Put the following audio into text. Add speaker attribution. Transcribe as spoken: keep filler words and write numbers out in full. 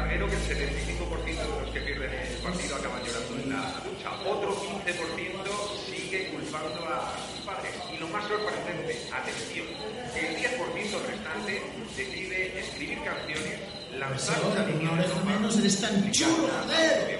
Speaker 1: larguero que el setenta y cinco por ciento de los que pierden el partido acaban llorando en la ducha. Otro quince por ciento sigue culpando a sus padres. Y lo más sorprendente, atención, el diez por ciento restante decide escribir canciones, lanzar una línea de ropa,
Speaker 2: menos eres tan chulo, joder.